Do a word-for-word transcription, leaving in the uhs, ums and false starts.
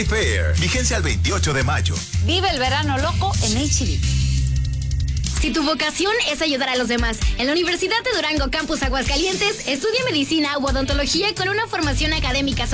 Fair, vigencia al veintiocho de mayo. Vive el verano loco en H D. Si tu vocación es ayudar a los demás, en la Universidad de Durango Campus Aguascalientes, estudia medicina u odontología con una formación académica